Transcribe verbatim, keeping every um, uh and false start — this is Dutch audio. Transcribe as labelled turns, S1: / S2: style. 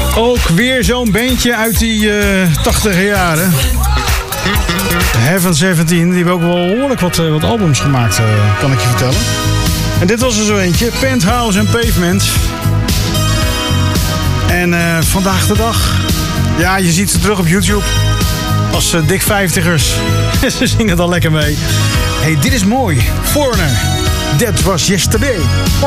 S1: Ook weer zo'n bandje uit die uh, tachtiger jaren. Heaven zeventien, die hebben ook wel behoorlijk wat, uh, wat albums gemaakt, uh, kan ik je vertellen. En dit was er zo eentje, Penthouse en Pavement. En uh, vandaag de dag, ja, je ziet ze terug op YouTube. Als uh, dik vijftigers. Ze zingen het al lekker mee. Hey, dit is mooi. Foreigner. That was yesterday.